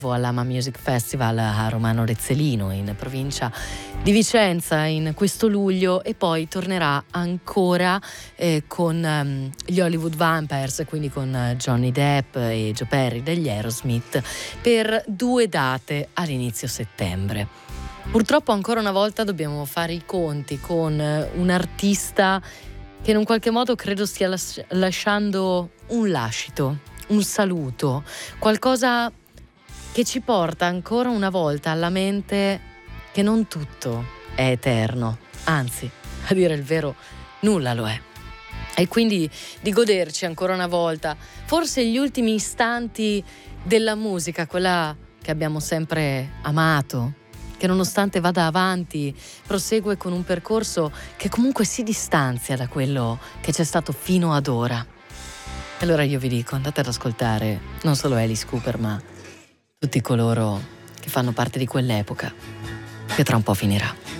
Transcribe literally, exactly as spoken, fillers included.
all'Ama Music Festival a Romano Rezzolino in provincia di Vicenza in questo luglio, e poi tornerà ancora eh, con um, gli Hollywood Vampires, quindi con uh, Johnny Depp e Joe Perry degli Aerosmith, per due date all'inizio settembre. Purtroppo ancora una volta dobbiamo fare i conti con uh, un artista che in un qualche modo credo stia las- lasciando un lascito, un saluto, qualcosa che ci porta ancora una volta alla mente che non tutto è eterno, anzi, a dire il vero, nulla lo è. E quindi di goderci ancora una volta, forse gli ultimi istanti della musica, quella che abbiamo sempre amato, che nonostante vada avanti, prosegue con un percorso che comunque si distanzia da quello che c'è stato fino ad ora. Allora io vi dico, andate ad ascoltare non solo Alice Cooper, ma tutti coloro che fanno parte di quell'epoca, che tra un po' finirà.